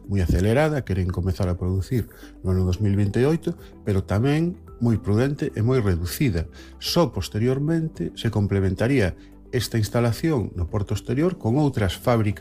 moi acelerada, queren comezar a producir no ano 2028, pero tamén moi prudente e moi reducida. Só posteriormente se complementaría esta instalación no porto exterior con outras fábricas